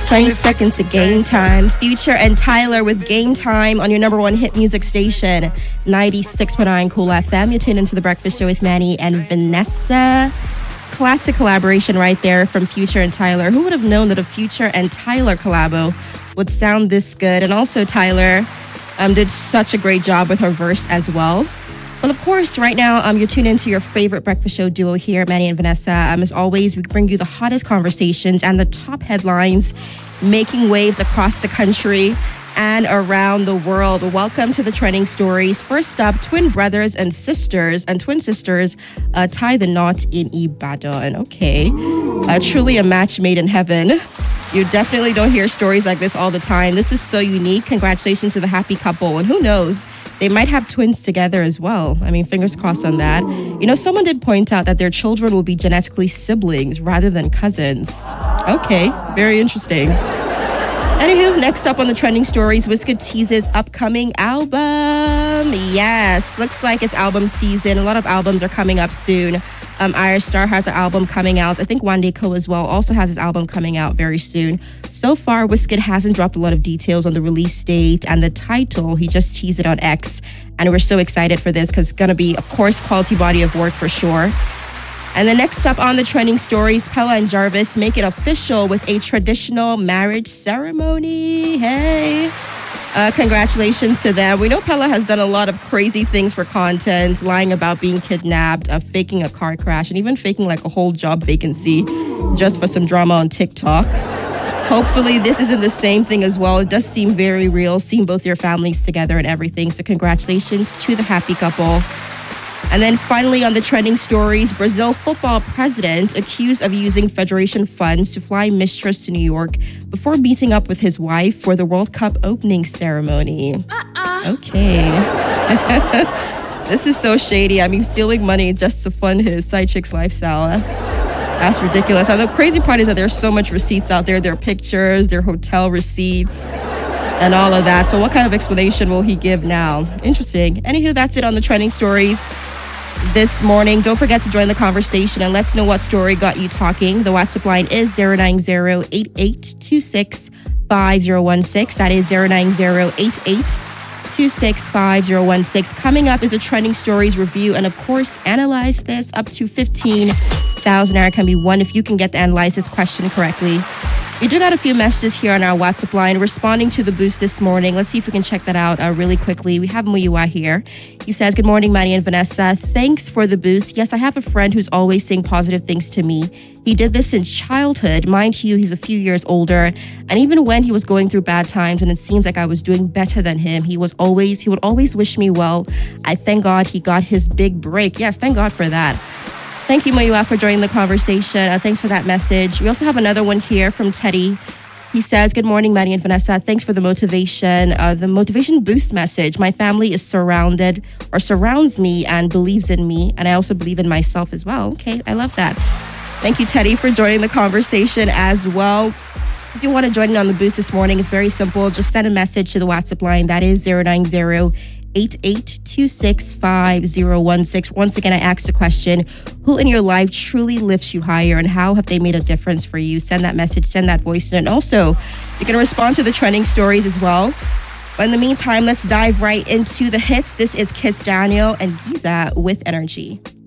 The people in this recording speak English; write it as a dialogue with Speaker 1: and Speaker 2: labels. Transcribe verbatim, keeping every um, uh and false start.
Speaker 1: twenty seconds to Game Time. Future and Tyler with Game Time on your number one hit music station, ninety-six point nine Cool F M. You're tuned into The Breakfast Show with Manny and Vanessa. Classic collaboration right there from Future and Tyler. Who would have known that a Future and Tyler collabo would sound this good? And also Tyler um, did such a great job with her verse as well. Well, of course, right now, um, you're tuned into your favorite breakfast show duo here, Manny and Vanessa. Um, as always, we bring you the hottest conversations and the top headlines making waves across the country and around the world. Welcome to the trending stories. First up, twin brothers and sisters and twin sisters uh, tie the knot in Ibadan. Okay, uh, truly a match made in heaven. You definitely don't hear stories like this all the time. This is so unique. Congratulations to the happy couple. And who knows, they might have twins together as well. I mean, fingers crossed on that. You know, someone did point out that their children will be genetically siblings rather than cousins. Okay, very interesting. Anywho, next up on the trending stories, Wizkid teases upcoming album. Yes, looks like it's album season. A lot of albums are coming up soon. Um, Irish Star has an album coming out. I think Wande Coe as well also has his album coming out very soon. So far, Wizkid hasn't dropped a lot of details on the release date and the title. He just teased it on X. And we're so excited for this because it's going to be, of course, quality body of work for sure. And then next up on the trending stories, Pella and Jarvis make it official with a traditional marriage ceremony. Hey, uh, congratulations to them. We know Pella has done a lot of crazy things for content, lying about being kidnapped, uh, faking a car crash, and even faking like a whole job vacancy just for some drama on TikTok. Hopefully this isn't the same thing as well. It does seem very real, seeing both your families together and everything. So congratulations to the happy couple. And then finally on the trending stories, Brazil football president accused of using federation funds to fly mistress to New York before meeting up with his wife for the World Cup opening ceremony. Uh-uh. Okay. This is so shady. I mean, stealing money just to fund his side chick's lifestyle. That's, that's ridiculous. And the crazy part is that there's so much receipts out there. There are pictures, there are hotel receipts, and all of that. So what kind of explanation will he give now? Interesting. Anywho, that's it on the trending stories this morning. Don't forget to join the conversation and let's know what story got you talking. The WhatsApp line is zero nine zero, eight eight two six, five zero one six. That is zero nine zero, eight eight two six, five zero one six. Coming up is a trending stories review and of course, analyze this. Up to fifteen thousand naira can be won if you can get the analyze this question correctly. We do got a few messages here on our WhatsApp line responding to the boost this morning. Let's see if we can check that out uh, really quickly. We have Muyua here. He says, good morning, Manny and Vanessa. Thanks for the boost. Yes, I have a friend who's always saying positive things to me. He did this since childhood. Mind you, he's a few years older. And even when he was going through bad times and it seems like I was doing better than him, he was always, he would always wish me well. I thank God he got his big break. Yes, thank God for that. Thank you, Mayua, for joining the conversation. Uh, thanks for that message. We also have another one here from Teddy. He says, good morning, Manny and Vanessa. Thanks for the motivation, uh, the motivation boost message. My family is surrounded or surrounds me and believes in me. And I also believe in myself as well. Okay, I love that. Thank you, Teddy, for joining the conversation as well. If you want to join in on the boost this morning, it's very simple. Just send a message to the WhatsApp line. That is zero nine zero, eight eight two six, five zero one six. Once again, I asked the question, who in your life truly lifts you higher and how have they made a difference for you? Send that message, send that voice note. And also, you can respond to the trending stories as well. But in the meantime, let's dive right into the hits. This is Kiss Daniel and Giza with Energy.